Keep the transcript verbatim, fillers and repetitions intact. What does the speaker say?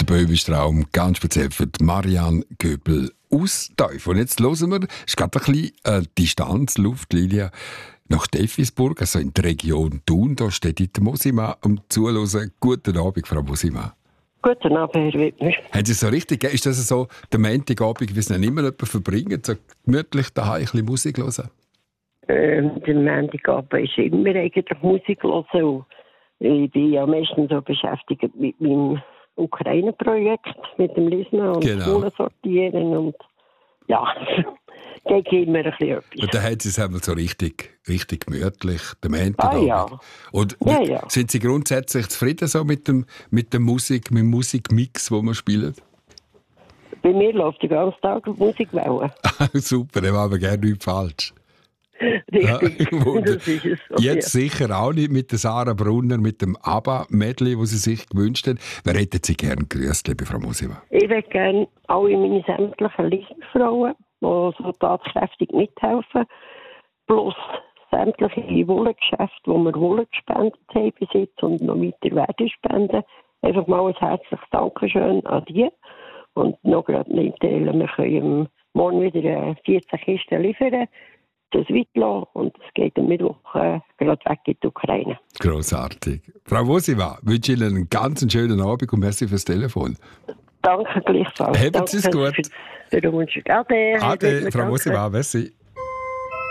der Böhmische Traum, ganz speziell für die Marianne Göbel aus Teuf. Und jetzt hören wir, es ist gerade ein bisschen äh, Distanz, Luftlinie nach Steffisburg, also in der Region Thun. Da steht die Mosima um zuhören. Guten Abend, Frau Mosima. Guten Abend, Herr Wittmer. Haben Sie so richtig, ist das so der Montagabend, wie es nicht immer jemand verbringen, so gemütlich daheim ein bisschen Musik hören? Ähm, der Montagabend ist immer eigentlich Musik hören. Ich bin ja meistens so beschäftigt mit meinem Ukraine-Projekt, mit dem Lesen und Genau. Schulen sortieren und ja, geht immer ein bisschen etwas. Und da haben Sie es einmal so richtig, richtig gemütlich, der Montagabend. Ah, ja. Und Ja, ja. sind Sie grundsätzlich zufrieden so mit, dem, mit der Musik, mit dem Musikmix, den wir spielen? Bei mir läuft den ganzen Tag Musikwelle. Super, da machen wir gerne nichts falsch. Richtig, Ja, das ist es. So, jetzt ja. sicher auch nicht mit der Sarah Brunner, mit dem ABBA-Medley, das Sie sich gewünscht haben. Wer hätten Sie gerne grüßt, liebe Frau Mosima? Ich würde gerne alle meine sämtlichen Lichtfrauen, die so tatkräftig mithelfen, plus sämtliche Wollgeschäfte, wo wir Wolle gespendet haben bis jetzt und noch weiter werden spenden. Einfach mal ein herzliches Dankeschön an die. Und noch gerade mitteilen, wir können morgen wieder vierzehn Kisten liefern. Das Weitlassen und es geht am Mittwoch äh, gerade weg in die Ukraine. Grossartig. Frau Mosima, ich wünsche Ihnen einen ganz schönen Abend und merci fürs Telefon. Danke gleichfalls. Haben Sie es gut. Für, für den Wunsch. Ade. Ade, Frau Mosima, merci.